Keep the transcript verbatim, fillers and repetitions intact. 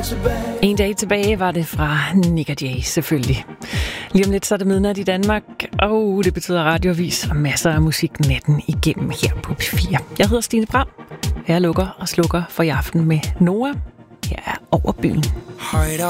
En dag tilbage var det fra Nick og Jay, selvfølgelig. Lige om lidt så er det midnat i Danmark, og det betyder radioavis og masser af musik natten igennem her på P fire. Jeg hedder Stine Bram. Jeg lukker og slukker for i aften med Noah. Her er Over byen.